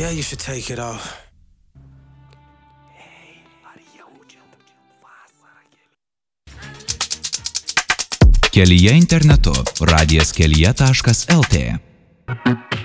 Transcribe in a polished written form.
Yeah, you should take it off. Kelyje internetu radijas kelyje.lt